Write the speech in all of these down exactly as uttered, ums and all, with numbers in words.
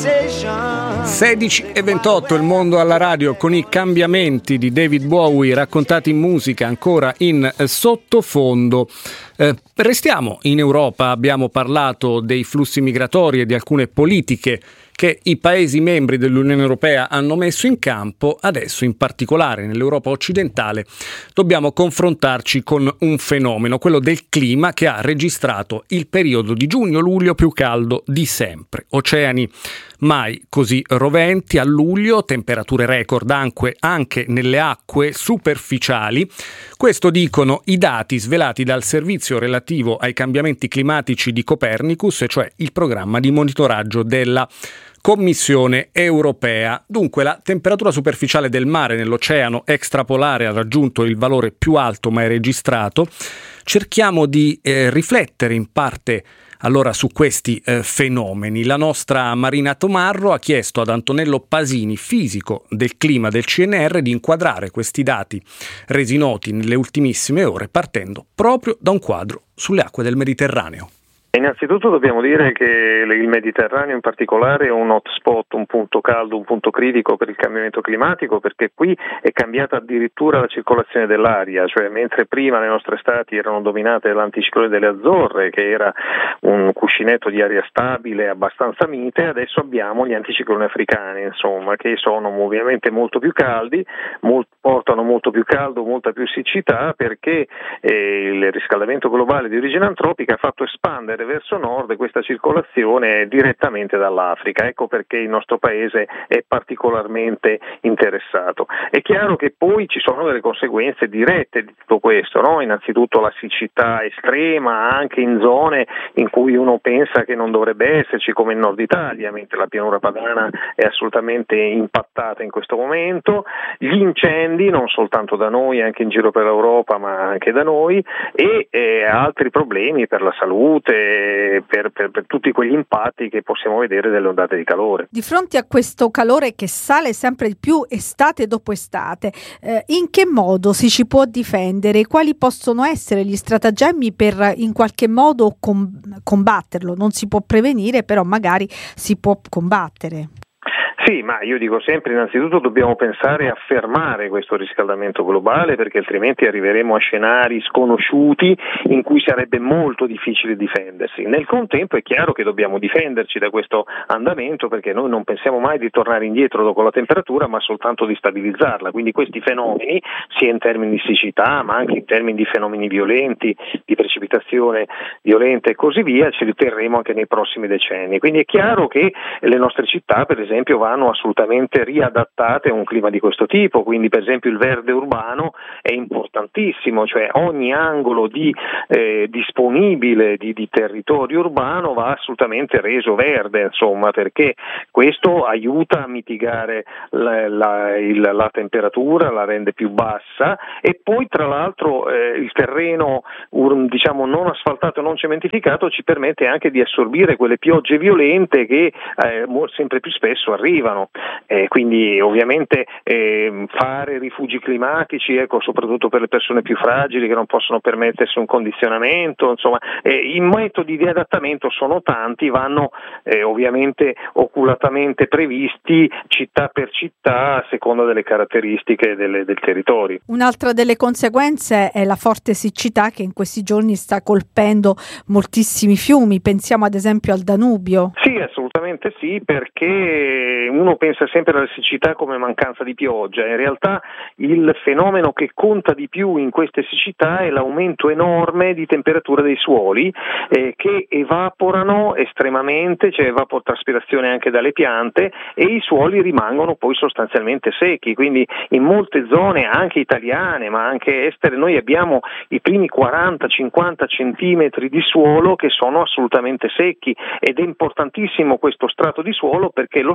sedici e ventotto, il mondo alla radio con i cambiamenti di David Bowie raccontati in musica ancora in sottofondo. Eh, restiamo in Europa, abbiamo parlato dei flussi migratori e di alcune politiche che i Paesi membri dell'Unione Europea hanno messo in campo. Adesso, in particolare nell'Europa occidentale, dobbiamo confrontarci con un fenomeno, quello del clima, che ha registrato il periodo di giugno-luglio più caldo di sempre. Oceani mai così roventi a luglio, temperature record anche, anche nelle acque superficiali. Questo dicono i dati svelati dal servizio relativo ai cambiamenti climatici di Copernicus, cioè il programma di monitoraggio della Commissione europea. Dunque, la temperatura superficiale del mare nell'oceano extrapolare ha raggiunto il valore più alto mai registrato. Cerchiamo di eh, riflettere in parte allora su questi eh, fenomeni. La nostra Marina Tomarro ha chiesto ad Antonello Pasini, fisico del clima del C N R, di inquadrare questi dati resi noti nelle ultimissime ore, partendo proprio da un quadro sulle acque del Mediterraneo. Innanzitutto dobbiamo dire che il Mediterraneo in particolare è un hotspot, un punto caldo, un punto critico per il cambiamento climatico, perché qui è cambiata addirittura la circolazione dell'aria, cioè mentre prima le nostre estati erano dominate dall'anticiclone delle Azzorre, che era un cuscinetto di aria stabile abbastanza mite, adesso abbiamo gli anticicloni africani, insomma, che sono ovviamente molto più caldi, molt- portano molto più caldo, molta più siccità, perché eh, il riscaldamento globale di origine antropica ha fatto espandere verso nord questa circolazione direttamente dall'Africa. Ecco perché il nostro paese è particolarmente interessato. È chiaro che poi ci sono delle conseguenze dirette di tutto questo, no? Innanzitutto la siccità estrema anche in zone in cui uno pensa che non dovrebbe esserci, come il nord Italia, mentre la pianura padana è assolutamente impattata in questo momento, gli incendi non soltanto da noi, anche in giro per l'Europa, ma anche da noi, e eh, altri problemi per la salute, Per, per, per tutti quegli impatti che possiamo vedere delle ondate di calore. Di fronte a questo calore che sale sempre di più estate dopo estate, eh, in che modo si ci può difendere? Quali possono essere gli stratagemmi per in qualche modo com- combatterlo? Non si può prevenire, però magari si può combattere. Sì, ma io dico sempre, innanzitutto dobbiamo pensare a fermare questo riscaldamento globale, perché altrimenti arriveremo a scenari sconosciuti in cui sarebbe molto difficile difendersi. Nel contempo è chiaro che dobbiamo difenderci da questo andamento, perché noi non pensiamo mai di tornare indietro dopo la temperatura, ma soltanto di stabilizzarla. Quindi questi fenomeni, sia in termini di siccità, ma anche in termini di fenomeni violenti, di precipitazione violenta e così via, ci riterremo anche nei prossimi decenni. Quindi è chiaro che le nostre città, per esempio, vanno assolutamente riadattate a un clima di questo tipo, quindi per esempio il verde urbano è importantissimo, cioè ogni angolo di eh, disponibile di, di territorio urbano va assolutamente reso verde, insomma, perché questo aiuta a mitigare la, la, il, la temperatura, la rende più bassa, e poi tra l'altro eh, il terreno ur, diciamo non asfaltato, non cementificato, ci permette anche di assorbire quelle piogge violente che eh, sempre più spesso arrivano. Eh, quindi ovviamente eh, fare rifugi climatici, ecco, soprattutto per le persone più fragili che non possono permettersi un condizionamento, insomma, eh, i metodi di adattamento sono tanti, vanno eh, ovviamente oculatamente previsti città per città a seconda delle caratteristiche delle, del territorio. Un'altra delle conseguenze è la forte siccità che in questi giorni sta colpendo moltissimi fiumi, pensiamo ad esempio al Danubio. Sì, assolutamente sì, perché uno pensa sempre alla siccità come mancanza di pioggia, in realtà il fenomeno che conta di più in queste siccità è l'aumento enorme di temperatura dei suoli eh, che evaporano estremamente, c'è cioè evapotranspirazione anche dalle piante, e i suoli rimangono poi sostanzialmente secchi. Quindi in molte zone anche italiane ma anche estere noi abbiamo i primi quaranta cinquanta centimetri di suolo che sono assolutamente secchi, ed è importantissimo questo strato di suolo perché è lo strato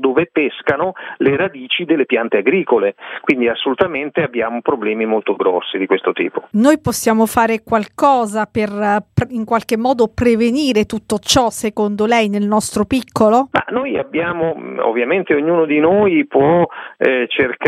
dove pescano le radici delle piante agricole, quindi assolutamente abbiamo problemi molto grossi di questo tipo. Noi possiamo fare qualcosa per in qualche modo prevenire tutto ciò, secondo lei, nel nostro piccolo? Ma noi abbiamo, ovviamente ognuno di noi può eh,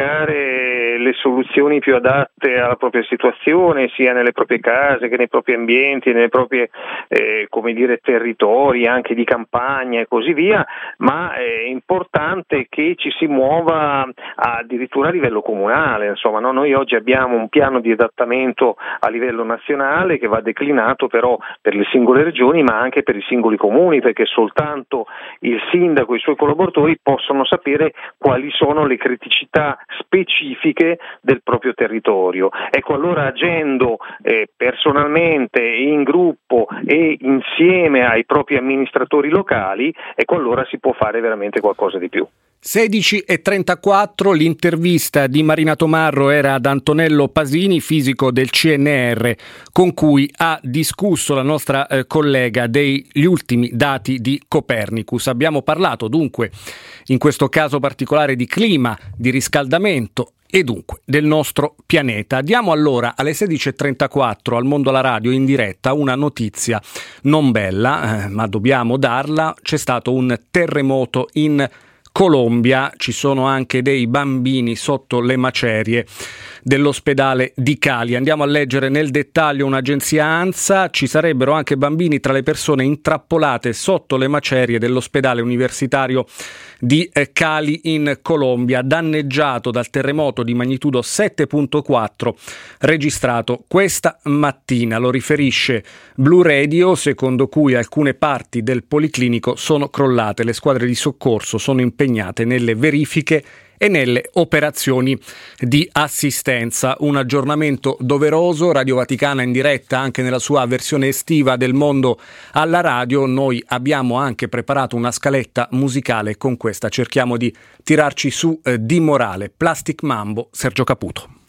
cercare le soluzioni più adatte alla propria situazione, sia nelle proprie case che nei propri ambienti, nelle proprie eh, come dire territori anche di campagna e così via, ma è importante che ci si muova addirittura a livello comunale. Insomma, no? Noi oggi abbiamo un piano di adattamento a livello nazionale che va declinato però per le singole regioni, ma anche per i singoli comuni, perché soltanto il sindaco e i suoi collaboratori possono sapere quali sono le criticità specifiche del proprio territorio. Ecco, allora agendo eh, personalmente, in gruppo e insieme ai propri amministratori locali, ecco allora si può fare veramente qualcosa di più. sedici e trentaquattro, l'intervista di Marina Tomarro era ad Antonello Pasini, fisico del C N R, con cui ha discusso la nostra eh, collega degli ultimi dati di Copernicus. Abbiamo parlato dunque, in questo caso particolare, di clima, di riscaldamento e dunque del nostro pianeta. Diamo allora alle sedici e trentaquattro al Mondo alla Radio in diretta una notizia non bella, eh, ma dobbiamo darla. C'è stato un terremoto in Colombia, ci sono anche dei bambini sotto le macerie dell'ospedale di Cali. Andiamo a leggere nel dettaglio un'agenzia ANSA. Ci sarebbero anche bambini tra le persone intrappolate sotto le macerie dell'ospedale universitario di Cali in Colombia, danneggiato dal terremoto di magnitudo sette virgola quattro registrato questa mattina. Lo riferisce Blu Radio, secondo cui alcune parti del policlinico sono crollate. Le squadre di soccorso sono impegnate nelle verifiche e nelle operazioni di assistenza. Un aggiornamento doveroso. Radio Vaticana in diretta anche nella sua versione estiva del Mondo alla Radio. Noi abbiamo anche preparato una scaletta musicale, con questa cerchiamo di tirarci su eh, di morale. Plastic Mambo, Sergio Caputo.